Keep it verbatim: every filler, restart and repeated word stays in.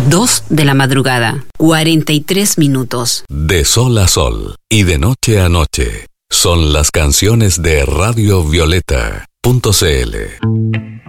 Dos de la madrugada, cuarenta y tres minutos. De sol a sol y de noche a noche son las canciones de Radio Violeta punto c l.